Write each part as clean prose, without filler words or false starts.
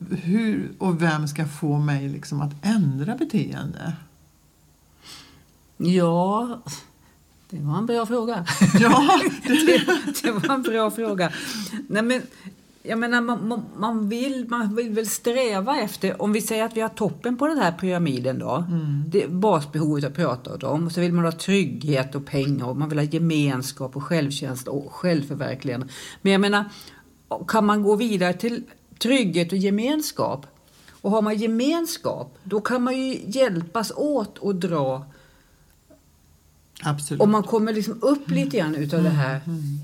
hur och vem ska få mig liksom att ändra beteende? Ja, det var en bra fråga. Ja, det var en bra fråga. Nej, men jag menar, man vill väl sträva efter, om vi säger att vi har toppen på den här pyramiden då, det basbehovet jag pratat om, och så vill man ha trygghet och pengar, och man vill ha gemenskap och självkänsla och självförverkligande. Men jag menar, kan man gå vidare till trygghet och gemenskap, och har man gemenskap, då kan man ju hjälpas åt och dra. absolut. Och man kommer liksom upp lite grann utav det här.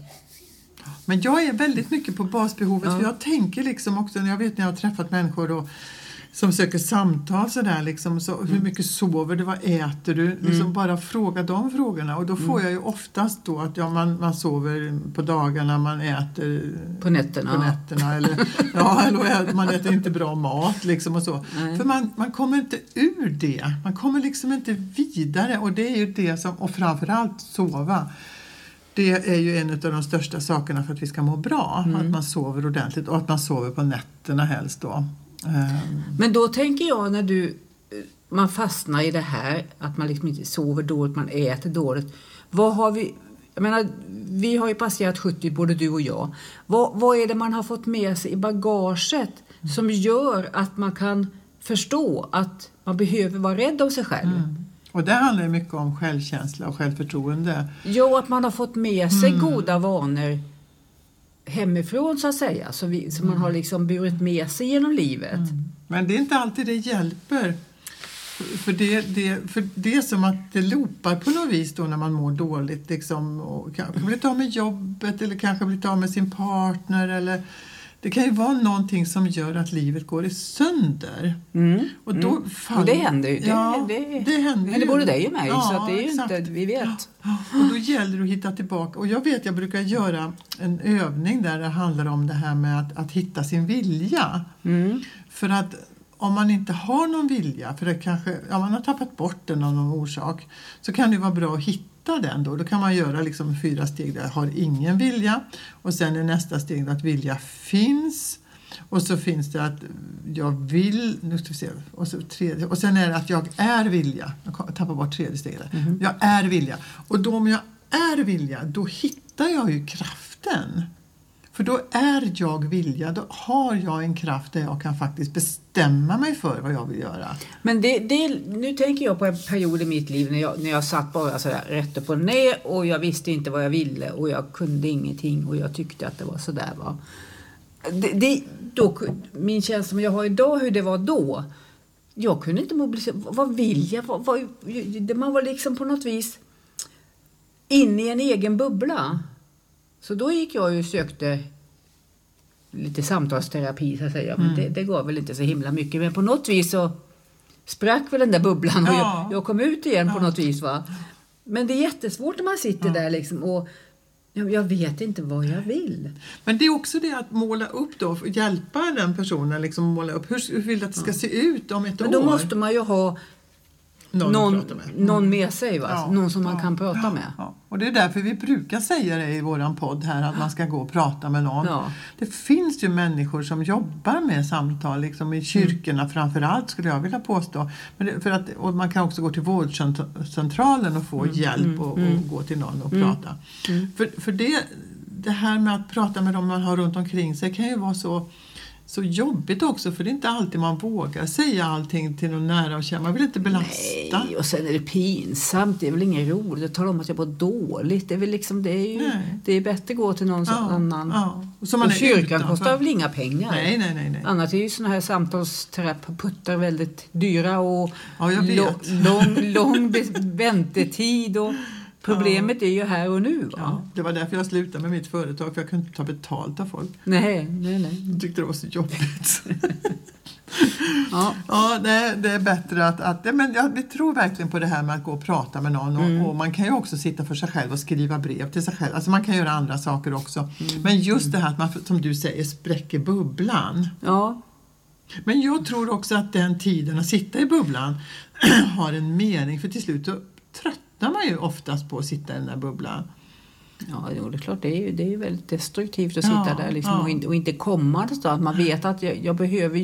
Men jag är väldigt mycket på basbehovet. För jag tänker liksom också, när jag har träffat människor då, som söker samtal sådär liksom, så hur mycket sover du, vad äter du? Liksom bara fråga de frågorna. Och då får jag ju oftast då att man sover på dagarna, man äter På nätterna. Eller man äter inte bra mat liksom och så. Nej. För man kommer inte ur det. Man kommer liksom inte vidare. Och det är ju det som, och framförallt sova. Det är ju en av de största sakerna för att vi ska må bra. Att man sover ordentligt och att man sover på nätterna helst då. Men då tänker jag, när man fastnar i det här, att man liksom inte sover dåligt, man äter dåligt. Vad har vi, jag menar, vi har ju passerat 70, både du och jag. Vad är det man har fått med sig i bagaget som gör att man kan förstå att man behöver vara rädd om sig själv? Och det handlar ju mycket om självkänsla och självförtroende. Jo, att man har fått med sig goda vanor hemifrån så att säga. Så man har liksom burit med sig genom livet. Men det är inte alltid det hjälper. För det är som att det loopar på något vis då när man mår dåligt. Liksom, och kanske blir av med jobbet eller kanske blir av med sin partner. Eller, det kan ju vara någonting som gör att livet går i sönder. Och då och det händer ju. Det händer ju. Både dig och mig. Ja, så att det är ju exakt. inte, vi vet. Och då gäller det att hitta tillbaka. Och jag brukar göra en övning där det handlar om det här med att hitta sin vilja. För att om man inte har någon vilja, för det kanske, man har tappat bort den av någon orsak, så kan det vara bra att hitta den då. Då kan man göra liksom 4 steg där jag har ingen vilja. Och sen är nästa steg att vilja finns. Och så finns det att jag vill, nu ska vi se, och så tredje, och sen är det att jag är vilja. Jag tappar bort 3:e steget. Jag är vilja. Och då om jag är vilja, då hittar jag ju kraften. För då är jag vilja, då har jag en kraft där jag kan faktiskt bestämma mig för vad jag vill göra. Men nu tänker jag på en period i mitt liv när jag satt bara sådär rätt upp och ner, och jag visste inte vad jag ville och jag kunde ingenting och jag tyckte att det var sådär va. Min känsla som jag har idag, hur det var då, jag kunde inte mobilisera, vad vill jag? Man var liksom på något vis inne i en egen bubbla. Så då gick jag och sökte lite samtalsterapi så att säga. Men det gav väl inte så himla mycket. Men på något vis så sprack väl den där bubblan. Och jag kom ut igen på något vis va. Men det är jättesvårt när man sitter där liksom. Och jag vet inte vad jag vill. Men det är också det att måla upp då. Hjälpa den personen liksom måla upp. Hur vill du att det ska se ut om ett år? Men då måste man ju ha någon med sig va? Ja, någon som man kan prata med. Ja. Och det är därför vi brukar säga det i våran podd här, att man ska gå och prata med någon. Ja. Det finns ju människor som jobbar med samtal liksom i kyrkorna framförallt, skulle jag vilja påstå. Men och man kan också gå till vårdcentralen och få hjälp och gå till någon och prata. För det här med att prata med dem man har runt omkring sig kan ju vara så jobbigt också, för det är inte alltid man vågar säga allting till någon nära och kära. Man vill inte belasta. Nej, och sen är det pinsamt. Det är väl ingen roligt att tala om att jag var dåligt. Det är väl liksom, det är bättre att gå till någon annan. Ja. Och kyrkan kostar väl inga pengar. Nej. Annars är ju såna här samtalsterapeuter väldigt dyra och lång väntetid och problemet är ju här och nu va? Ja, det var därför jag slutade med mitt företag, för jag kunde inte ta betalt av folk. Nej. Jag tyckte det var så jobbigt. Ja, det är bättre att vi tror verkligen på det här med att gå och prata med någon. Och man kan ju också sitta för sig själv och skriva brev till sig själv. Alltså man kan göra andra saker också. Men just det här att man, som du säger, spräcker bubblan. Ja. Men jag tror också att den tiden att sitta i bubblan har en mening. För till slut tröttnar man ju oftast på att sitta i den där bubblan. Ja, det är klart. Det är ju väldigt destruktivt att sitta där liksom, och inte komma någonstans. Man vet att jag behöver